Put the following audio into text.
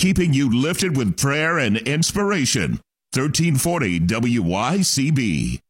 keeping you lifted with prayer and inspiration. 1340 WYCB.